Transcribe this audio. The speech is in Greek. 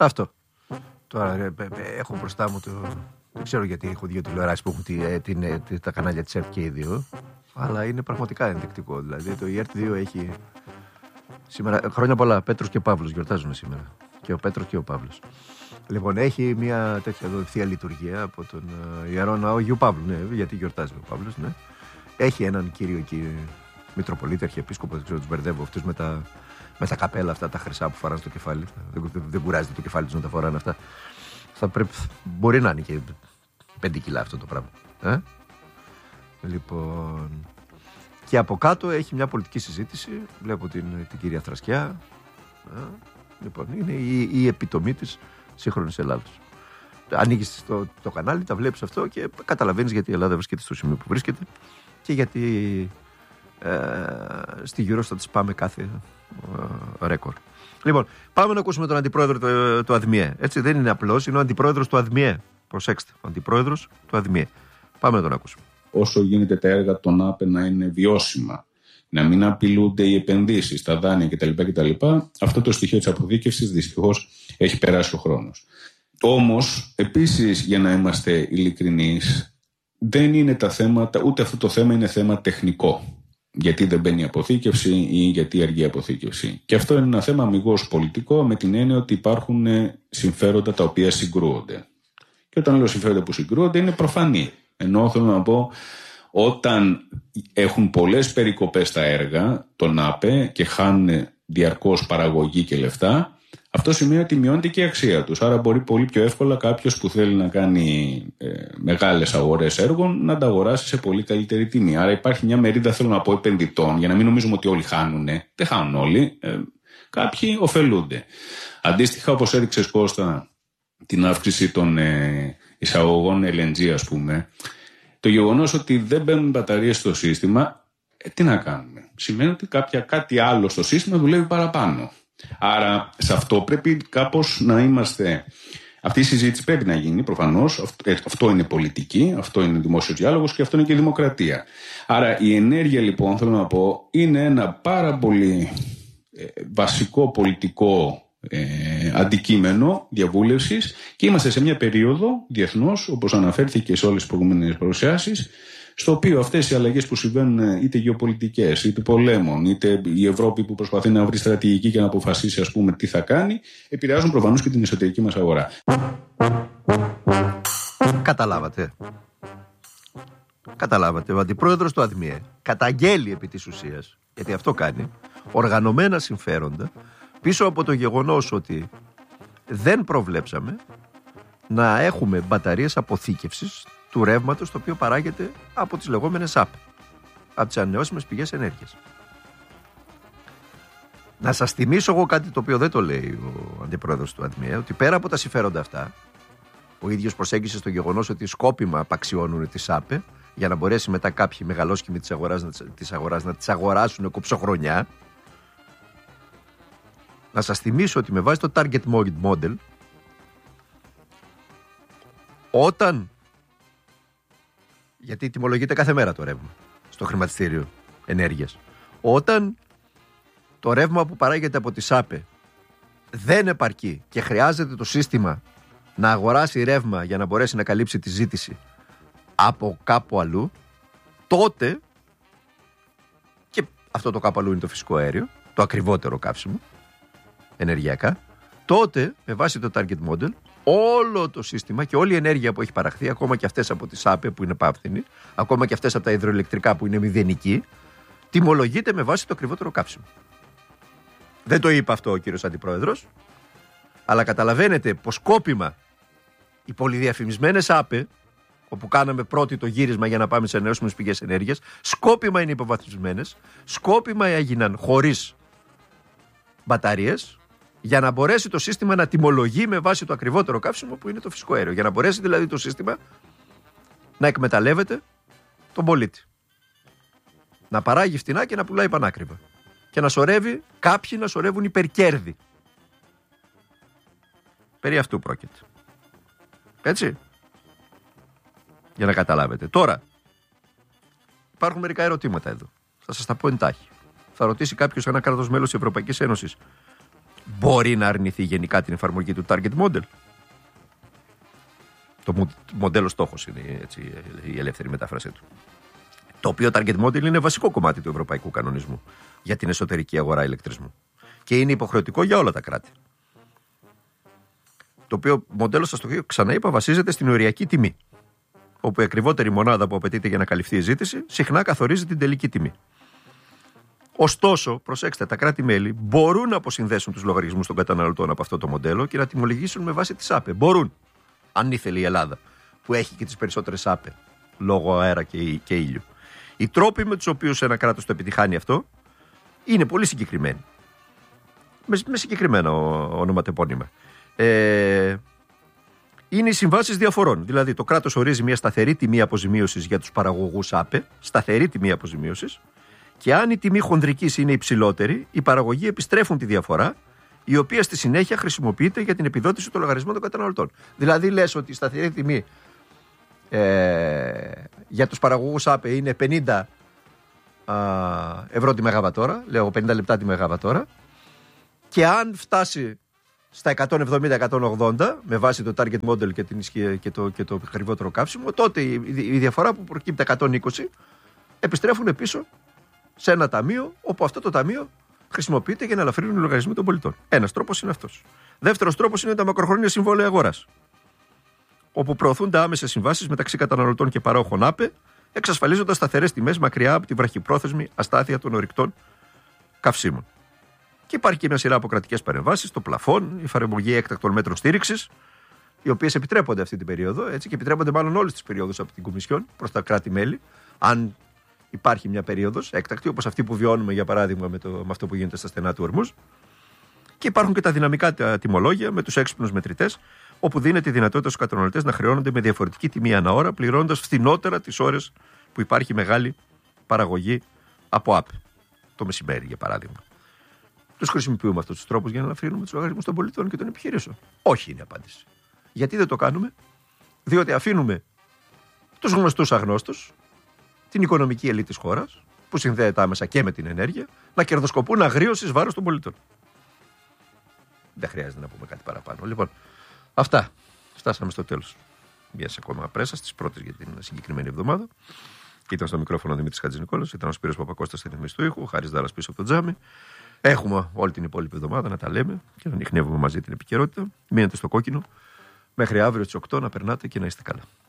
Αυτό. Τώρα έχω μπροστά μου το. Δεν ξέρω γιατί έχω δύο τηλεοράσεις που έχουν τα κανάλια της ΕΡΤ και οι δύο. Αλλά είναι πραγματικά ενδεικτικό. Δηλαδή το ΕΡΤ 2 έχει. Σήμερα, χρόνια πολλά, Πέτρος και Παύλος γιορτάζουμε σήμερα. Και ο Πέτρος και ο Παύλος. Λοιπόν, έχει μια τέτοια εδώ θεία λειτουργία από τον Ιερό Ναό Αγίου Παύλου. Ναι, γιατί γιορτάζει ο Παύλος, ναι. Έχει έναν κύριο εκεί, Μητροπολίτη, Αρχιεπίσκοπο, δεν ξέρω, τους μπερδεύω αυτούς με τα καπέλα αυτά, τα χρυσά που φοράνε στο κεφάλι. Δεν κουράζεται το κεφάλι τους να τα φοράνε αυτά. Μπορεί να είναι και 5 κιλά αυτό το πράγμα. Λοιπόν. Και από κάτω έχει μια πολιτική συζήτηση. Βλέπω την κυρία Θρασκιά. Λοιπόν, είναι η επιτομή της σύγχρονης Ελλάδος. Ανοίγεις το κανάλι, τα βλέπεις αυτό και καταλαβαίνεις γιατί η Ελλάδα βρίσκεται στο σημείο που βρίσκεται και γιατί στη Eurostat της πάμε κάθε ρέκορ. Λοιπόν, πάμε να ακούσουμε τον αντιπρόεδρο του ΑΔΜΙΕ. Έτσι, δεν είναι απλός, είναι ο αντιπρόεδρος του ΑΔΜΙΕ. Προσέξτε, ο αντιπρόεδρος του ΑΔΜΙΕ. Πάμε να τον ακούσουμε. Όσο γίνεται τα έργα των ΑΠΕ να είναι βιώσιμα, να μην απειλούνται οι επενδύσεις, τα δάνεια κτλ. Αυτό το στοιχείο της αποθήκευσης δυστυχώς έχει περάσει ο χρόνος. Όμως, επίσης, για να είμαστε ειλικρινείς, δεν είναι τα θέματα, ούτε αυτό το θέμα είναι θέμα τεχνικό. Γιατί δεν μπαίνει αποθήκευση ή γιατί αργεί αποθήκευση. Και αυτό είναι ένα θέμα αμιγώς πολιτικό, με την έννοια ότι υπάρχουν συμφέροντα τα οποία συγκρούονται. Και όταν λέω συμφέροντα που συγκρούονται είναι προφανή. Ενώ θέλω να πω, όταν έχουν πολλές περικοπές στα έργα, τον ΑΠΕ, και χάνουν διαρκώς παραγωγή και λεφτά, αυτό σημαίνει ότι μειώνεται και η αξία τους. Άρα μπορεί πολύ πιο εύκολα κάποιος που θέλει να κάνει μεγάλες αγορές έργων να τα αγοράσει σε πολύ καλύτερη τιμή. Άρα υπάρχει μια μερίδα, θέλω να πω, επενδυτών, για να μην νομίζουμε ότι όλοι χάνουν. Δεν χάνουν όλοι. Κάποιοι ωφελούνται. Αντίστοιχα, όπως έδειξες, Κώστα, την αύξηση των εισαγωγών LNG, ας πούμε, το γεγονός ότι δεν μπαίνουν μπαταρίες στο σύστημα, τι να κάνουμε. Σημαίνει ότι κάτι άλλο στο σύστημα δουλεύει παραπάνω. Άρα σε αυτό πρέπει κάπως να είμαστε. Αυτή η συζήτηση πρέπει να γίνει προφανώς. Αυτό είναι πολιτική, αυτό είναι δημόσιος διάλογος και αυτό είναι και δημοκρατία. Άρα η ενέργεια, λοιπόν, θέλω να πω, είναι ένα πάρα πολύ βασικό πολιτικό αντικείμενο διαβούλευσης και είμαστε σε μια περίοδο διεθνώς, όπως αναφέρθηκε σε όλες τις προηγούμενες παρουσιάσεις, στο οποίο αυτές οι αλλαγές που συμβαίνουν, είτε γεωπολιτικές, είτε πολέμων, είτε η Ευρώπη που προσπαθεί να βρει στρατηγική και να αποφασίσει, ας πούμε, τι θα κάνει, επηρεάζουν προφανώς και την εσωτερική μας αγορά. Καταλάβατε, ο αντιπρόεδρος του ΑΔΜΙΕ καταγγέλει επί της ουσίας, γιατί αυτό κάνει, οργανωμένα συμφέροντα πίσω από το γεγονός ότι δεν προβλέψαμε να έχουμε μπαταρίες αποθήκευσης του ρεύματος το οποίο παράγεται από τις λεγόμενες ΑΠ, από τις ανανεώσιμες πηγές ενέργειας. Να σας θυμίσω εγώ κάτι το οποίο δεν το λέει ο αντιπρόεδρος του ΑΔΜΙΕ, ότι πέρα από τα συμφέροντα αυτά, ο ίδιος προσέγγισε στο γεγονός ότι σκόπιμα απαξιώνουν τις ΑΠΕ για να μπορέσει μετά κάποιοι μεγαλόσκημοι της αγοράς να τις αγοράσουν κοψοχρονιά. Να σας θυμίσω ότι με βάση το Target Model, όταν, γιατί τιμολογείται κάθε μέρα το ρεύμα στο χρηματιστήριο ενέργειας, όταν το ρεύμα που παράγεται από τις ΑΠΕ δεν επαρκεί και χρειάζεται το σύστημα να αγοράσει ρεύμα για να μπορέσει να καλύψει τη ζήτηση από κάπου αλλού, τότε, και αυτό το κάπου αλλού είναι το φυσικό αέριο, το ακριβότερο καύσιμο ενεργειακά, τότε με βάση το Target Model όλο το σύστημα και όλη η ενέργεια που έχει παραχθεί, ακόμα και αυτές από τις ΑΠΕ που είναι πάυθυνοι, ακόμα και αυτές από τα υδροηλεκτρικά που είναι μηδενική, τιμολογείται με βάση το ακριβότερο καύσιμο. Δεν το είπε αυτό ο κύριος Αντιπρόεδρος, αλλά καταλαβαίνετε πως σκόπιμα οι πολυδιαφημισμένες ΑΠΕ, όπου κάναμε πρώτη το γύρισμα για να πάμε σε ανανεώσιμες πηγές ενέργειας, σκόπιμα είναι υποβαθμισμένες, σκόπιμα έγιναν χωρίς μπαταρίες, για να μπορέσει το σύστημα να τιμολογεί με βάση το ακριβότερο καύσιμο που είναι το φυσικό αέριο. Για να μπορέσει δηλαδή το σύστημα να εκμεταλλεύεται τον πολίτη. Να παράγει φτηνά και να πουλάει πανάκριβα. Και να σωρεύει, κάποιοι να σωρεύουν υπερκέρδη. Περί αυτού πρόκειται. Έτσι. Για να καταλάβετε. Τώρα, υπάρχουν μερικά ερωτήματα εδώ. Θα σας τα πω εντάχει. Θα ρωτήσει κάποιος ένα κράτος μέλος της Ευρωπαϊκής Ένωσης, μπορεί να αρνηθεί γενικά την εφαρμογή του target model. Το μοντέλο στόχος είναι έτσι, η ελεύθερη μετάφρασή του. Το οποίο target model είναι βασικό κομμάτι του ευρωπαϊκού κανονισμού για την εσωτερική αγορά ηλεκτρισμού. Και είναι υποχρεωτικό για όλα τα κράτη. Το οποίο μοντέλο, σας το ξαναείπα, βασίζεται στην οριακή τιμή. Όπου η ακριβότερη μονάδα που απαιτείται για να καλυφθεί η ζήτηση συχνά καθορίζει την τελική τιμή. Ωστόσο, προσέξτε, τα κράτη-μέλη μπορούν να αποσυνδέσουν τους λογαριασμούς των καταναλωτών από αυτό το μοντέλο και να τιμολογήσουν με βάση τις ΑΠΕ. Μπορούν. Αν ήθελε η Ελλάδα, που έχει και τις περισσότερες ΑΠΕ, λόγω αέρα και ήλιου. Οι τρόποι με τους οποίους ένα κράτος το επιτυχάνει αυτό είναι πολύ συγκεκριμένοι. Με συγκεκριμένα ονοματεπώνυμα. Είναι οι συμβάσεις διαφορών. Δηλαδή, το κράτος ορίζει μια σταθερή τιμή αποζημίωσης για τους παραγωγούς ΑΠΕ, σταθερή τιμή αποζημίωσης, και αν η τιμή χονδρικής είναι υψηλότερη, οι παραγωγοί επιστρέφουν τη διαφορά, η οποία στη συνέχεια χρησιμοποιείται για την επιδότηση των λογαριασμών των καταναλωτών. Δηλαδή, λες ότι η σταθερή τιμή για τους παραγωγούς ΑΠΕ είναι 50 ευρώ τη μεγαβατόρα, λέω 50 λεπτά τη μεγαβατόρα, και αν φτάσει στα 170-180 με βάση το target model και το ακριβότερο καύσιμο, τότε η διαφορά που προκύπτει 120 επιστρέφουν πίσω σε ένα ταμείο, όπου αυτό το ταμείο χρησιμοποιείται για να ελαφρύνουν οι λογαριασμοί των πολιτών. Ένας τρόπος είναι αυτός. Δεύτερος τρόπος είναι τα μακροχρόνια συμβόλαια αγοράς, όπου προωθούνται άμεσες συμβάσεις μεταξύ καταναλωτών και παρόχων ΑΠΕ, εξασφαλίζοντας σταθερές τιμές μακριά από τη βραχυπρόθεσμη αστάθεια των ορυκτών καυσίμων. Και υπάρχει και μια σειρά από κρατικές παρεμβάσεις, το πλαφόν, η εφαρμογή έκτακτων μέτρων στήριξης, οι οποίες επιτρέπονται αυτή την περίοδο, έτσι, και επιτρέπονται μάλλον όλες τις περιόδους από την Κομισιόν προς τα κράτη-μέλη, αν υπάρχει μια περίοδος έκτακτη, όπως αυτή που βιώνουμε για παράδειγμα με αυτό που γίνεται στα στενά του Ορμούζ. Και υπάρχουν και τα δυναμικά τιμολόγια με τους έξυπνους μετρητές, όπου δίνεται η δυνατότητα στους καταναλωτές να χρεώνονται με διαφορετική τιμή ανά ώρα, πληρώνοντας φθηνότερα τις ώρες που υπάρχει μεγάλη παραγωγή από ΑΠ. Το μεσημέρι, για παράδειγμα. Τους χρησιμοποιούμε αυτούς τους τρόπους για να ελαφρύνουμε τους λογαριασμούς των πολιτών και των επιχειρήσεων? Όχι, είναι η απάντηση. Γιατί δεν το κάνουμε? Διότι αφήνουμε τους γνωστούς αγνώστους, την οικονομική ελίτ της χώρας, που συνδέεται άμεσα και με την ενέργεια, να κερδοσκοπούν αγρίως εις βάρος των πολιτών. Δεν χρειάζεται να πούμε κάτι παραπάνω. Λοιπόν, αυτά. Φτάσαμε στο τέλος μιας ακόμα πρέσας, της πρώτης για την συγκεκριμένη εβδομάδα. Ήταν στο μικρόφωνο ο Δημήτρης Χατζηνικόλας, ήταν ο Σπύρος Παπακώστας στη ρυθμίση του ήχου, ο Χάρης Δάρας πίσω από το τζάμι. Έχουμε όλη την υπόλοιπη εβδομάδα να τα λέμε και να ανιχνεύουμε μαζί την επικαιρότητα. Μείνετε στο κόκκινο. Μέχρι αύριο στις 8 να περνάτε και να είστε καλά.